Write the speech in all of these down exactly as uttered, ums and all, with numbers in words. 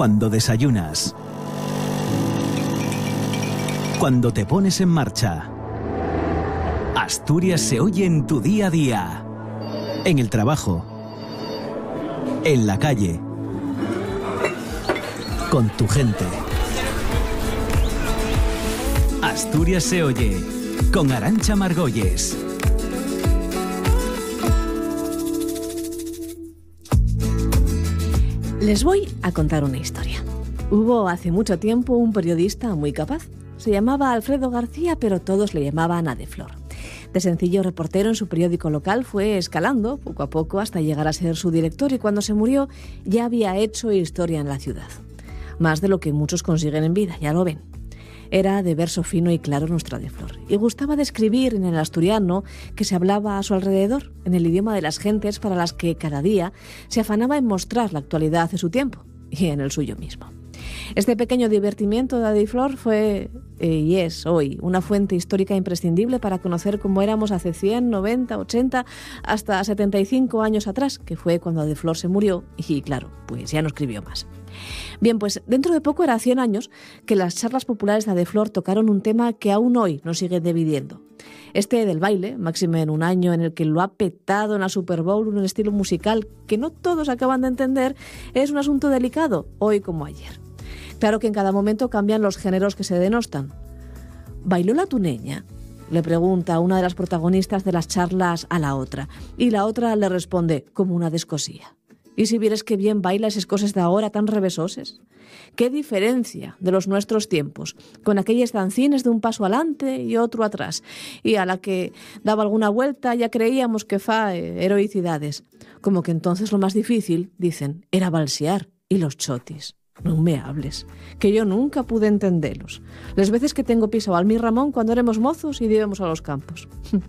cuando desayunas, cuando te pones en marcha. Asturias se oye en tu día a día, en el trabajo, en la calle, con tu gente. Asturias se oye con Arantxa Margolles. Les voy a contar una historia. Hubo hace mucho tiempo un periodista muy capaz. Se llamaba Alfredo García, pero todos le llamaban Adeflor. De sencillo reportero en su periódico local fue escalando poco a poco hasta llegar a ser su director, y cuando se murió ya había hecho historia en la ciudad. Más de lo que muchos consiguen en vida, ya lo ven. Era de verso fino y claro nuestro Adeflor, y gustaba de escribir en el asturiano que se hablaba a su alrededor, en el idioma de las gentes para las que cada día se afanaba en mostrar la actualidad de su tiempo y en el suyo mismo. Este pequeño divertimiento de Adeflor fue eh, y es hoy una fuente histórica imprescindible para conocer cómo éramos hace cien, noventa, ochenta, hasta setenta y cinco años atrás, que fue cuando Adeflor se murió y, claro, pues ya no escribió más. Bien, pues dentro de poco era cien años que las charlas populares de Adeflor tocaron un tema que aún hoy nos sigue dividiendo. Este del baile, máxime en un año en el que lo ha petado en la Super Bowl un estilo musical que no todos acaban de entender, es un asunto delicado, hoy como ayer. Claro que en cada momento cambian los géneros que se denostan. ¿Bailó la tuneña?, le pregunta una de las protagonistas de las charlas a la otra, y la otra le responde como una descosía. ¿Y si vieres qué bien baila esas cosas de ahora tan revesoses? ¿Qué diferencia de los nuestros tiempos, con aquellos dancines de un paso adelante y otro atrás, y a la que daba alguna vuelta ya creíamos que fa eh, heroicidades? Como que entonces lo más difícil, dicen, era balsear, y los chotis. No me hables, que yo nunca pude entenderlos. Las veces que tengo pisado al mi Ramón cuando éramos mozos y íbamos a los campos.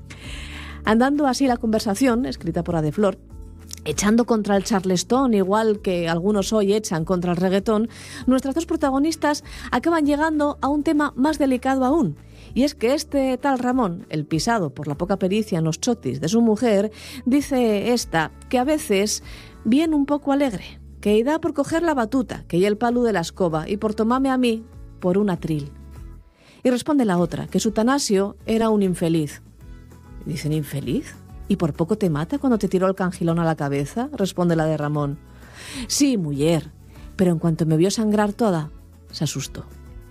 Andando así la conversación, escrita por Adeflor, echando contra el charleston, igual que algunos hoy echan contra el reggaetón, nuestras dos protagonistas acaban llegando a un tema más delicado aún. Y es que este tal Ramón, el pisado por la poca pericia en los chotis de su mujer, dice esta que a veces viene un poco alegre, que da por coger la batuta, que y el palo de la escoba, y por tomarme a mí por un atril. Y responde la otra, que su Tanasio era un infeliz. Dicen, ¿infeliz? ¿Y por poco te mata cuando te tiró el cangilón a la cabeza? Responde la de Ramón. Sí, muller, pero en cuanto me vio sangrar toda, se asustó.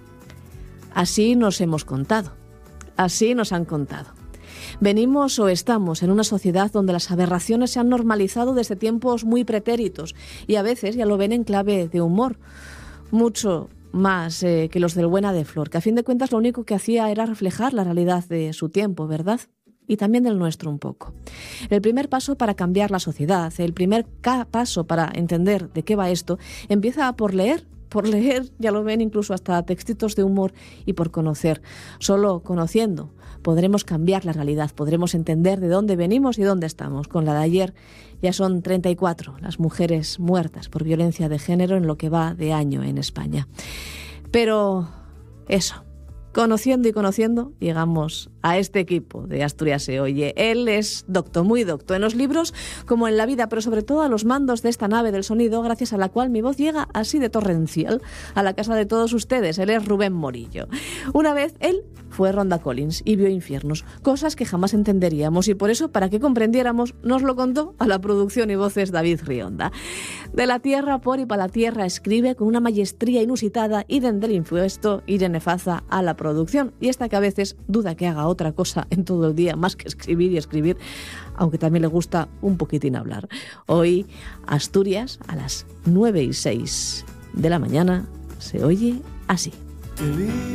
Así nos hemos contado, así nos han contado. Venimos o estamos en una sociedad donde las aberraciones se han normalizado desde tiempos muy pretéritos, y a veces ya lo ven en clave de humor, mucho más eh, que los del buen Adeflor, que a fin de cuentas lo único que hacía era reflejar la realidad de su tiempo, ¿verdad? Y también del nuestro un poco. El primer paso para cambiar la sociedad, el primer ca- paso para entender de qué va esto, empieza por leer, por leer, ya lo ven, incluso hasta textitos de humor, y por conocer. Solo conociendo podremos cambiar la realidad, podremos entender de dónde venimos y dónde estamos. Con la de ayer ya son treinta y cuatro las mujeres muertas por violencia de género en lo que va de año en España. Pero eso, conociendo y conociendo, llegamos a este equipo de Asturias se oye. Él es docto, muy docto en los libros como en la vida, pero sobre todo a los mandos de esta nave del sonido, gracias a la cual mi voz llega así de torrencial a la casa de todos ustedes. Él es Rubén Morillo. Una vez él fue Ronda Collins y vio infiernos, cosas que jamás entenderíamos, y por eso, para que comprendiéramos, nos lo contó a la producción y voces David Rionda. De la tierra por y para la tierra escribe con una maestría inusitada, y desde el impuesto Irene Faza a la producción, y esta que a veces duda que haga otra cosa en todo el día más que escribir y escribir, aunque también le gusta un poquitín hablar. Hoy Asturias a las nueve y seis de la mañana se oye así.